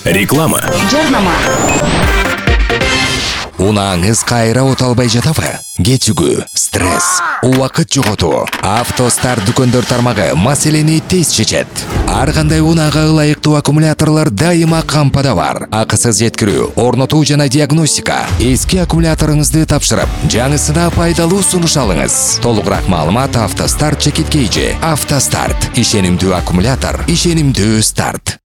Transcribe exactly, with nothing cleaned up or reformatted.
Реклама. Жарнама. Унаңыз кайра оталбай жатабы? Кетүгү, стресс, убакыт жоготуу. Автостар дүкөндөр тармагы маселени тез чечет. Ар кандай унага ылайыктуу аккумуляторлор дайыма кампада бар. Акысыз жеткирүү, орнотуу жана диагностика. Эски аккумуляторуңузду тапшырып, жаңысына пайдалуу сунуш алыңыз. Толугураак маалымат Автостарт чекиткейжи. Автостарт. Ишенимдүү аккумулятор, ишенимдүү старт.